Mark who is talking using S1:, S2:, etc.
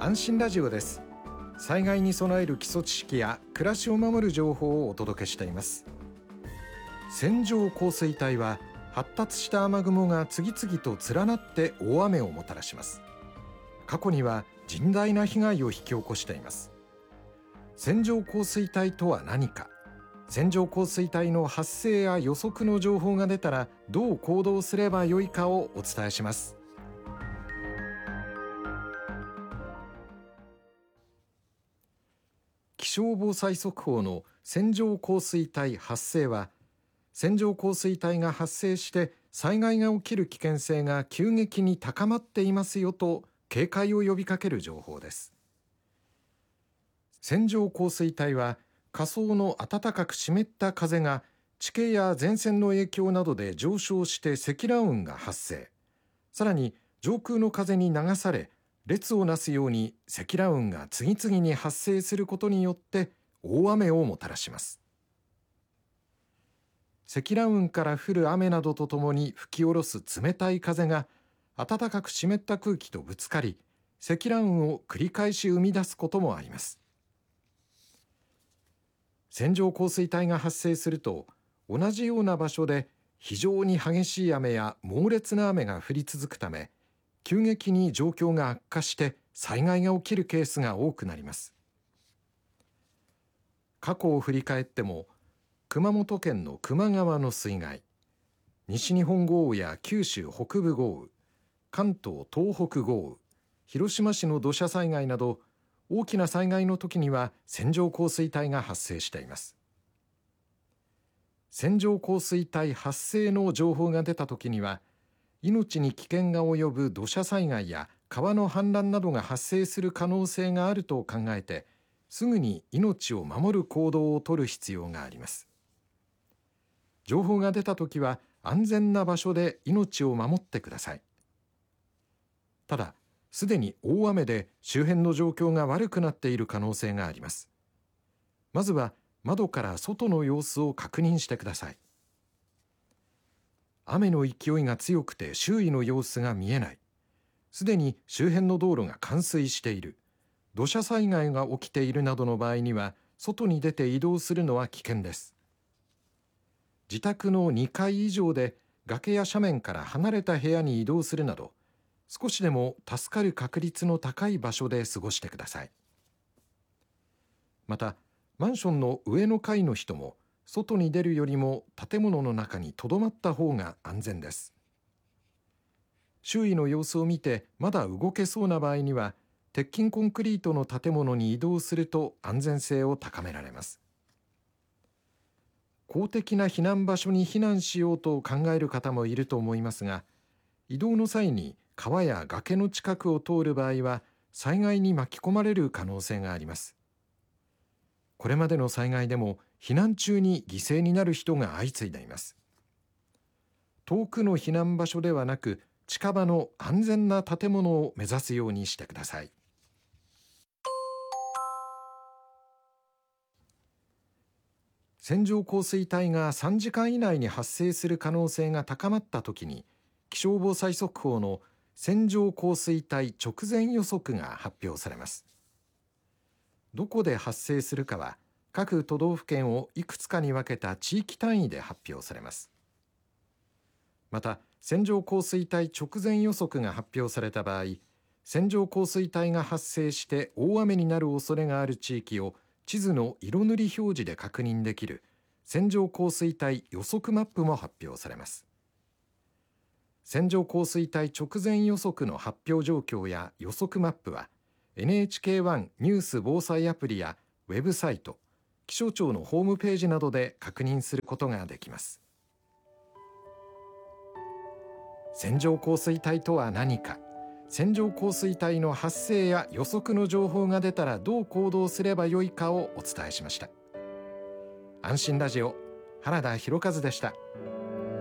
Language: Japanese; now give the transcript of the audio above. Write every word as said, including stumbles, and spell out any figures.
S1: 安心ラジオです。災害に備える基礎知識や暮らしを守る情報をお届けしています。線状降水帯は発達した雨雲が次々と連なって大雨をもたらします。過去には甚大な被害を引き起こしています。線状降水帯とは何か、線状降水帯の発生や予測の情報が出たらどう行動すればよいかをお伝えします。気象防災速報の線状降水帯発生は、線状降水帯が発生して災害が起きる危険性が急激に高まっていますよと警戒を呼びかける情報です。線状降水帯は下層の暖かく湿った風が地形や前線の影響などで上昇して積乱雲が発生、さらに上空の風に流され列をなすように積乱雲が次々に発生することによって大雨をもたらします。積乱雲から降る雨などとともに吹き下ろす冷たい風が暖かく湿った空気とぶつかり、積乱雲を繰り返し生み出すこともあります。線状降水帯が発生すると、同じような場所で非常に激しい雨や猛烈な雨が降り続くため、急激に状況が悪化して災害が起きるケースが多くなります。過去を振り返っても、熊本県の球磨川の水害、西日本豪雨や九州北部豪雨、関東東北豪雨、広島市の土砂災害など、大きな災害の時には線状降水帯が発生しています。線状降水帯発生の情報が出た時には、命に危険が及ぶ土砂災害や川の氾濫などが発生する可能性があると考えて、すぐに命を守る行動をとる必要があります。情報が出たときは安全な場所で命を守ってください。ただ、すでに大雨で周辺の状況が悪くなっている可能性があります。まずは窓から外の様子を確認してください。雨の勢いが強くて周囲の様子が見えない、すでに周辺の道路が冠水している、土砂災害が起きているなどの場合には、外に出て移動するのは危険です。自宅のにかい以上で崖や斜面から離れた部屋に移動するなど、少しでも助かる確率の高い場所で過ごしてください。また、マンションの上の階の人も、外に出るよりも建物の中に留まった方が安全です。周囲の様子を見てまだ動けそうな場合には、鉄筋コンクリートの建物に移動すると安全性を高められます。公的な避難場所に避難しようと考える方もいると思いますが、移動の際に川や崖の近くを通る場合は災害に巻き込まれる可能性があります。これまでの災害でも避難中に犠牲になる人が相次いでいます。遠くの避難場所ではなく、近場の安全な建物を目指すようにしてください。線状降水帯がさんじかん以内に発生する可能性が高まったときに、気象防災速報の線状降水帯直前予測が発表されます。どこで発生するかは、各都道府県をいくつかに分けた地域単位で発表されます。また、線状降水帯直前予測が発表された場合、線状降水帯が発生して大雨になる恐れがある地域を地図の色塗り表示で確認できる線状降水帯予測マップも発表されます。線状降水帯直前予測の発表状況や予測マップは、エヌエイチケーワン ニュース防災アプリやウェブサイト、気象庁のホームページなどで確認することができます。線状降水帯とは何か、線状降水帯の発生や予測の情報が出たらどう行動すればよいかをお伝えしました。安心ラジオ、原田博和でした。